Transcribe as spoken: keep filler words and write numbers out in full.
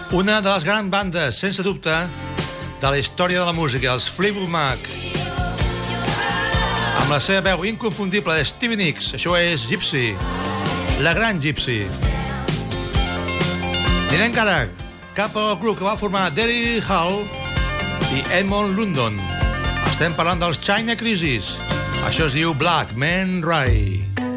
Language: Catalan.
Una de les grans bandes, sense dubte, de la història de la música, els Fleetwood Mac. Amb la seva veu inconfundible de Stevie Nicks, això és Gypsy, la gran Gypsy. Anirem encara cap al grup que va formar Daryl Hall i Edmond London. Estem parlant dels China Crisis. Això es diu Black Man Ray.